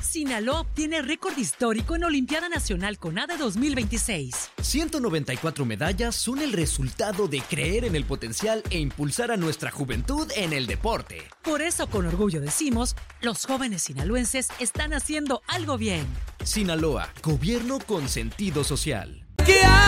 Sinaloa obtiene récord histórico en Olimpiada Nacional CONADE 2026. 194 medallas son el resultado de creer en el potencial e impulsar a nuestra juventud en el deporte. Por eso, con orgullo decimos, los jóvenes sinaloenses están haciendo algo bien. Sinaloa, gobierno con sentido social. ¿Qué